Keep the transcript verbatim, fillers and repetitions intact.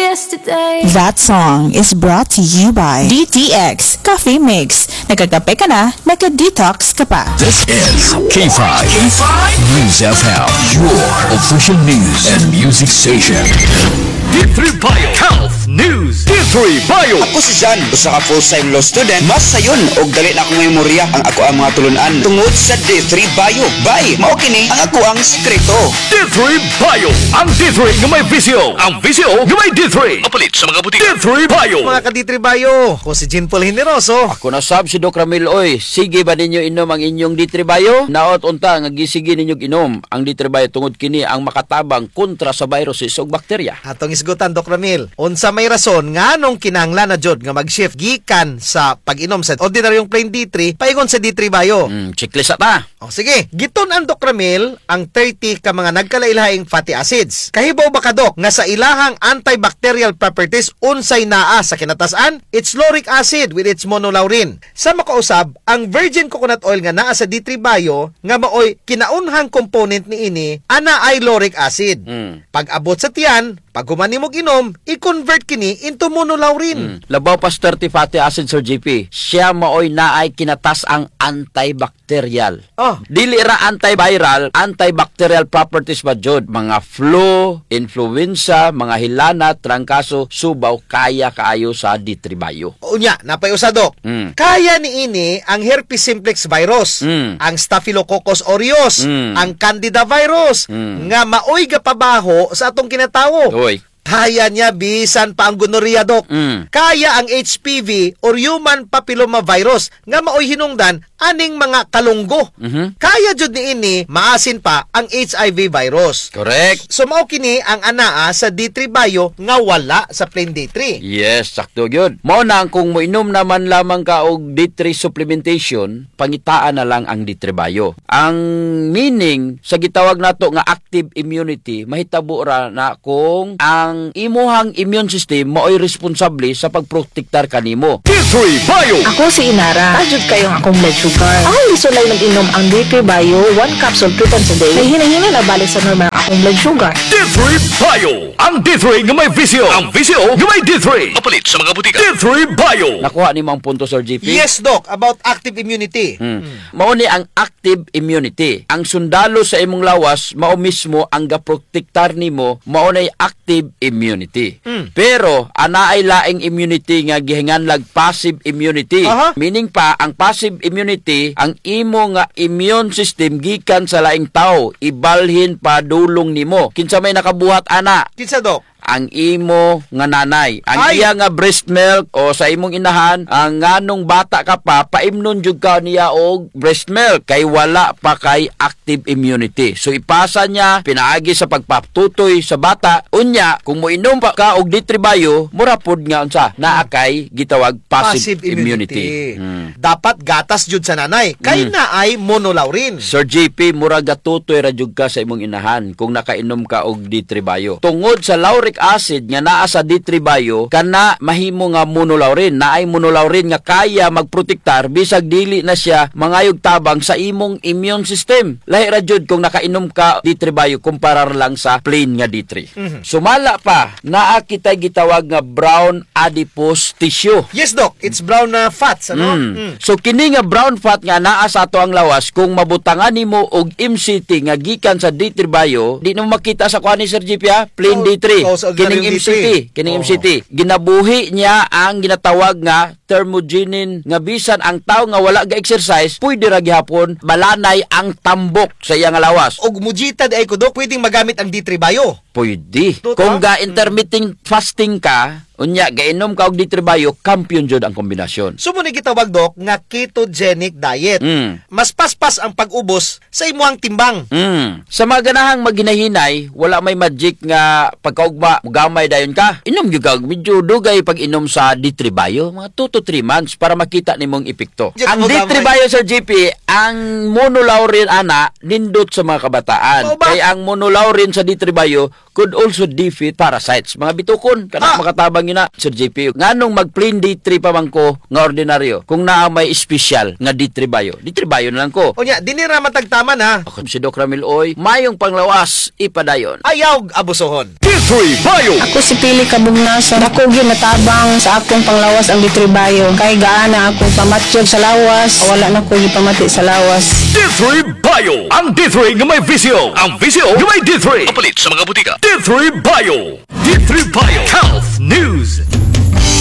yesterday. That song is brought to you by D T X Coffee Mix. Nagkakape ka na, nagka-detox ka pa. This is K five. K five News F M, your official news and music station. D three Bio Health News. D three Bio. Ako si Jan, usa ka full-time law student. Mas sayon og dali na akong memorya ang ako ang mga tulunan tungod sa D three Bio. Bye, mao kini ang ako ang sekreto. D three Bio. Ang D three nga may visyo. Ang visyo nga may D three. Kapalit sa mga butika. D three Bio. Mga ka-D three Bio, ko si Jean Paul Generoso. Ako na sab si Doc Ramil. Oy, sige ba ninyo inom ang inyong D three Bio? Naot unta nga gisige ninyo inom ang D three Bio tungod kini ang makatabang kontra sa viruses ug bakterya. Atong isgutan, Doc Ramil. Unsa may rason nga anong kinahanglan na jud nga mag-shift gikan sa pag-inom sa ordinaryong plain D three paingon sa D three Bio? Mm, checklist ata. O sige, giton-an, Doc Ramil, ang thirty ka mga nagkalailahing fatty acids. Kahibaw ba ka, Doc, nga sa ilahang antibacterial properties unsay naa sa kinatasan? It's lauric acid with its monolaurin. Sa makausab, ang virgin coconut oil nga naa sa D three Bio nga maoy kinaunhang component ni ini ana ay lauric acid. Mm. Pag abot sa tiyan, pag humani mo ginom, i-convert kini into monolaurin. Mm. Labaw pa sa thirty fatty acids Sir G P. Siya maoy naay kinatas ang antibacterial. Oh. Dili ra antiviral, antibacterial properties ba jud? Mga flu, influenza, mga hilana, trangkaso, subaw kaya kaayo sa D three Bio. Unya, napayusa, Doc. Mm. Kaya ni ini ang herpes simplex virus, Mm. ang staphylococcus aureus, Mm. ang candida virus, Mm. nga maoy gapabaho sa atong kinatawo. Oy. Kaya niya bisan pa ang gonorrhea, Doc. Mm. Kaya ang H P V or human papilloma virus nga maoy hinungdan aning mga kalunggo. Mhm. Kaya jud ni ini maasin pa ang H I V virus. Correct. So mao kini ang anaa sa D three Bio nga wala sa plain D three. Yes, sakto yun. Mao na kung moinom naman lamang ka og D three supplementation, pangitaan na lang ang D three Bio. Ang meaning sa gitawag nato nga active immunity, mahitabo ra na kung ang imuhang immune system maoy responsable sa pagprotektar kanimo. D three Bio. Ako si Inara. Tajud kayong akong blood sugar. Ako isulay mag-inom ang D three Bio, one capsule two times a day. May hinahinay na balik sa normal ang akong blood sugar. D three Bio. Ang D three nga may visyo. Ang visyo nga may D three. Kapalit sa mga butika. D three Bio. Nakuha ni mang punto Sir G P? Yes, Doc, about active immunity. Hmm. Mao ni ang active immunity. Ang sundalo sa imong lawas mao mismo ang gaprotektar nimo, mao nay active immunity. Mm. Pero ana ay laing immunity nga gihinganlag passive immunity. Aha. Meaning pa ang passive immunity ang imo nga immune system gikan sa laing tao ibalhin pa dulong nimo. Kinsa may nakabuhat ana? Kinsa, Doc? Ang imo nga nanay, ang Ay! iya nga breast milk o sa imong inahan, ang nganong bata ka pa, paimnon jud ka niya og breast milk kay wala pa kay active immunity. So ipasa niya pinaagi sa pagpatutoy sa bata. Unya, kung moinom pa ka og D three Bio, mura pod nga unsa naa kay gitawag passive, Passive immunity. immunity. Hmm. Dapat gatas jud sa nanay. Kay Mm. na ay monolaurin. Sir J P, mura gatutoy ra jud ka sa imong inahan kung nakainom ka og D three Bio. Tungod sa lauric acid nga naa sa D three Bio, kana mahimo nga monolaurin, naay monolaurin nga kaya magprotektar bisag dili na siya mangayog tabang sa imong immune system. Lahi ra jud kung nakainom ka D three Bio kumparar lang sa plain nga D three. Mhm. Sumala pa, naa kitay gitawag nga brown adipose tissue. Yes, Doc. It's brown na fats, ano? Mm. Mm. So kini nga brown fat nga naa sa ato ang lawas, kung mabutangan nimo og M C T nga gikan sa D three Bio, di na makita sa kuha ni Sir G P ha, plain Oh, D three. oh, sa Kining ordinaryong M C T, D three. kining Oh. M C T. Ginabuhi niya ang ginatawag nga thermogenin nga bisan ang tao nga wala ga exercise, pwede ra gihapon balanay ang tambok sa iya nga lawas. Og mujita di ay ko, Doc, pwedeng magamit ang D three Bio. Pwede. Tuta? Kung ga intermittent fasting ka, unya gainom ka og D three Bio, kampiyon jud ang kombinasyon. So muna gitawag, Doc, nga ketogenic diet. Mm. Mas paspas ang pag-ubos sa imuhang timbang. Mm. Sa mga ganahang maghinahinay, wala may magic nga pagkaugma, mugamay dayon ka. Inom gyud ka, medyo dugay pag inom sa D three Bio, mga two to three months para makita nimong epekto. Diyan Ang mo D three gamay. Bio Sir G P, ang monolaurin ana nindot sa mga kabataan. Oo ba? Kaya ang monolaurin sa D three Bio could also defeat parasites. Mga bitukon kana Ah. makatabang ina Sir J P. Nganong mag plain D three pa man ko nga ordinaryo kung naa may special nga D three Bio. D three Bio na lang ko. O nya, dinira matagtaman ha. Ako si Doc Ramil Oy, mayong panglawas ipadayon. Ayaw abusohon. D three Bio. Ako si Pili Kabugnason. Ako ginatabang sa akong panglawas ang D three Bio. Kay gaana akong pamatsyog sa lawas. Wala na ko gipamati sa lawas. D three Bio. Ang D three nga may visyo. Ang visyo nga may D three. Kapalit sa mga butika. D three Bio. D three Bio Health News.